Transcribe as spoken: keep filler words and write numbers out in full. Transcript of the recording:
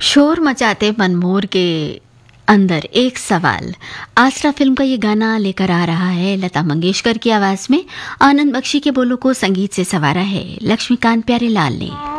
शोर मचाते मनमोर के अंदर एक सवाल। आसरा फिल्म का ये गाना लेकर आ रहा है लता मंगेशकर की आवाज में। आनंद बख्शी के बोलों को संगीत से संवारा है लक्ष्मीकांत प्यारेलाल ने।